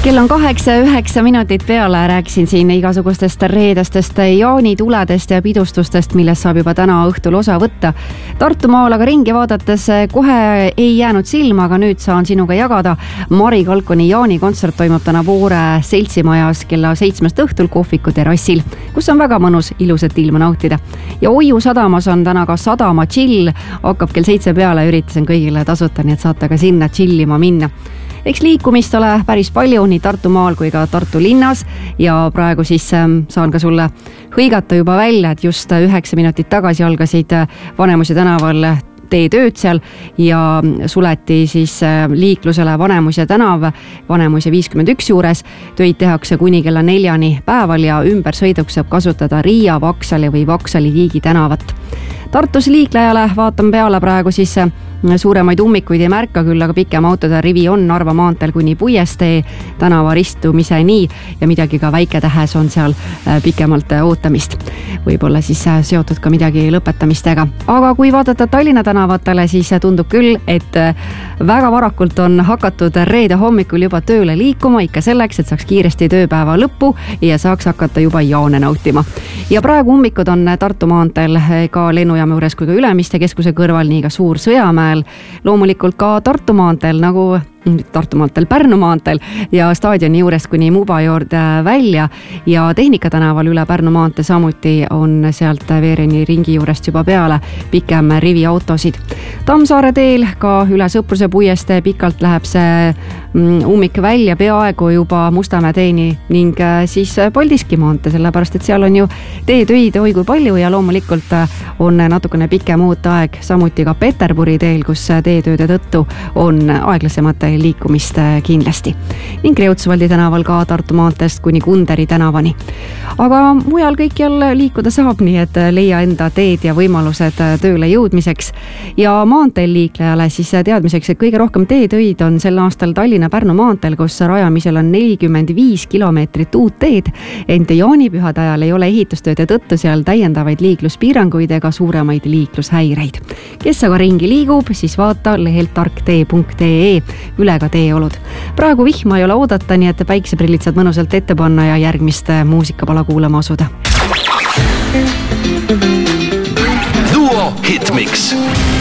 Kell on 8-9 minutit peale, rääkisin siin igasugustest reedestest jaanituledest ja pidustustest, millest saab juba täna õhtul osa võtta. Tartumaal aga ringi vaadates kohe ei jäänud silma, aga nüüd saan sinuga jagada. Mari Kalkoni jaanikontsert toimub täna Voore seltsimajas kella 7 õhtul kohviku terrassil, kus on väga mõnus ilusat ilma nautida. Ja Oiu sadamas on täna ka sadama chill, hakkab kell 7 peale, üritasin kõigile tasuta, nii et saate ka sinna chillima minna. Eks liikumist ole päris palju nii Tartumaal kui ka Tartu linnas ja praegu siis saan ka sulle hõigata juba välja, et just 9 minutit tagasi algasid Vanemuise tänaval teetööd seal ja suleti siis liiklusele Vanemuise tänav Vanemuise 51 juures. Töid tehakse kuni kella 4 päeval ja ümbersõiduks saab kasutada Riia, Vaksali või Vaksali-Tiigi tänavat. Tartus liiklejale vaatan peale praegu siis suuremaid ummikuid ei märka, küll aga pikem autode rivi on Narva maanteel kuni Puiestee tänava ristumiseni ja midagi ka Väike-Tähes on seal pikemalt ootamist. Võib-olla siis seotud ka midagi lõpetamistega. Aga kui vaadata Tallinna tänavatele, siis tundub küll, et väga varakult on hakatud reede hommikul juba tööle liikuma, ikka selleks, et saaks kiiresti tööpäeva lõppu ja saaks hakata juba jaane nautima. Ja praegu ummikud on Tartu maanteel ka lennujaama juures kui ka Ülemiste keskuse kõrval, nii ka Suur Sõjamäel, loomulikult ka Tartu maanteel nagu Pärnu maanteel ja staadioni juurest kuni Muba juurde välja ja Tehnika tänaval üle Pärnu maantee samuti on sealt Veereni ringi juurest juba peale pikem rivi autosid. Tammsaare teel ka üle Sõpruse puiestee pikalt läheb see ummik välja peaaegu juba Mustamäe teeni ning siis Paldiski maantee, sellepärast et seal on ju teetöid oi kui palju ja loomulikult on natukene pikem ooteaeg samuti ka Peterburi teel, kus teetööde tõttu on aeglasemate liikumist kindlasti. Ning Kreutzwaldi tänaval ka Tartu maanteest kuni Kunderi tänavani. Aga mujal kõikjal liikuda saab, nii et leia enda teed ja võimalused tööle jõudmiseks. Ja maanteel liiklejale siis teadmiseks, et kõige rohkem teetöid on sel aastal Tallinna-Pärnu maanteel, kus rajamisel on 45 kilomeetrit uut teed. Ent jaanipühade ajal ei ole ehitustööde tõttu seal täiendavaid liikluspiiranguid ega suuremaid liiklushäireid. Kes aga ringi liigub, siis vaata lehelt tarktee.ee üle ka teeolud. Praegu vihma ei ole oodata, nii et päikseprillid saad mõnusalt ette panna ja järgmist muusikapala kuulama asuda. Duo Hitmix.